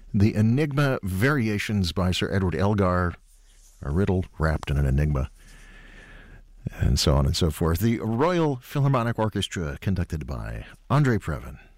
The Enigma Variations by Sir Edward Elgar, a riddle wrapped in an enigma, and so on and so forth. The Royal Philharmonic Orchestra, conducted by Andre Previn.